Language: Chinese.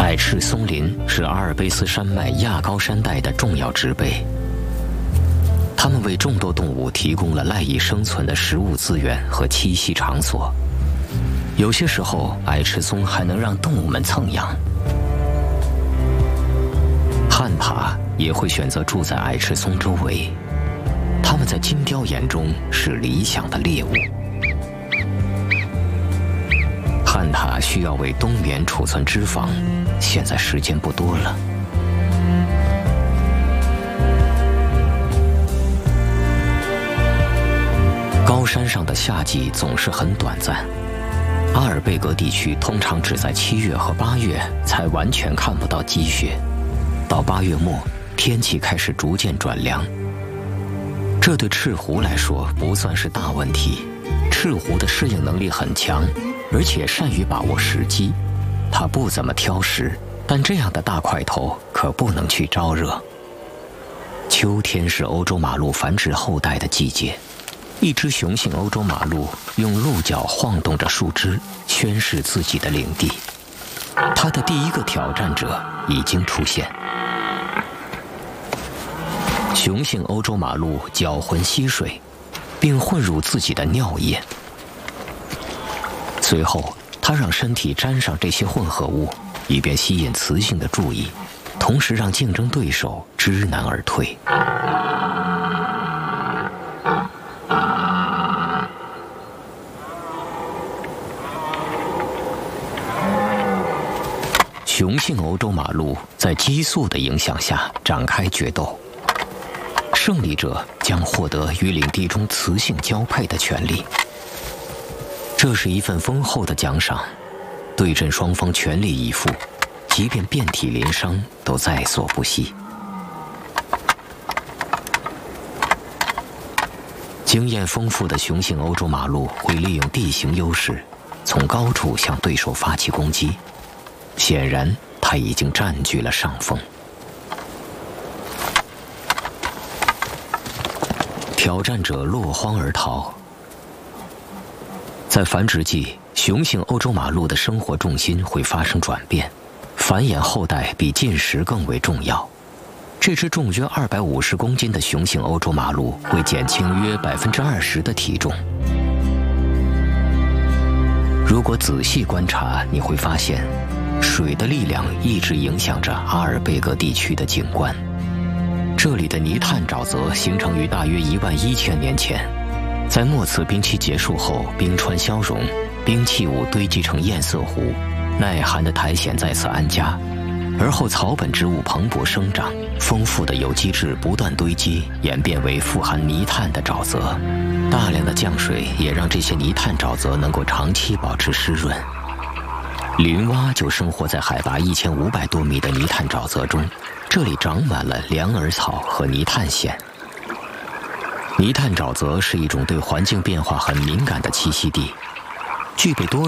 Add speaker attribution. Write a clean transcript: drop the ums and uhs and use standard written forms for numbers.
Speaker 1: 矮赤松林是阿尔卑斯山脉亚高山带的重要植被，它们为众多动物提供了赖以生存的食物资源和栖息场所。有些时候，矮赤松还能让动物们蹭痒。旱獭也会选择住在矮赤松周围，它们在金雕眼中是理想的猎物。旱獭需要为冬眠储存脂肪，现在时间不多了。高山上的夏季总是很短暂，阿尔贝格地区通常只在7月和8月才完全看不到积雪，到8月末，天气开始逐渐转凉。这对赤狐来说不算是大问题，赤狐的适应能力很强，而且善于把握时机。它不怎么挑食，但这样的大块头可不能去招惹。秋天是欧洲马鹿繁殖后代的季节，一只雄性欧洲马鹿用鹿角晃动着树枝，宣示自己的领地。它的第一个挑战者已经出现。雄性欧洲马鹿搅浑溪水，并混入自己的尿液。随后，它让身体沾上这些混合物，以便吸引雌性的注意，同时让竞争对手知难而退。雄性欧洲马鹿在激素的影响下展开决斗，胜利者将获得与领地中雌性交配的权利。这是一份丰厚的奖赏，对阵双方全力以赴，即便遍体鳞伤都在所不惜。经验丰富的雄性欧洲马鹿会利用地形优势，从高处向对手发起攻击。显然，它已经占据了上风。挑战者落荒而逃。在繁殖季，雄性欧洲马鹿的生活重心会发生转变，繁衍后代比进食更为重要。这只重约250公斤的雄性欧洲马鹿会减轻约20%的体重。如果仔细观察，你会发现，水的力量一直影响着阿尔贝格地区的景观。这里的泥炭沼泽形成于大约11000年前，在末次冰期结束后，冰川消融，冰器物堆积成堰塞湖，耐寒的苔藓在此安家，而后草本植物蓬勃生长，丰富的有机质不断堆积，演变为富含泥炭的沼泽。大量的降水也让这些泥炭沼泽能够长期保持湿润。林蛙就生活在海拔1500多米的泥炭沼泽中，这里长满了凉耳草和泥炭藓。泥炭沼泽是一种对环境变化很敏感的栖息地，具备多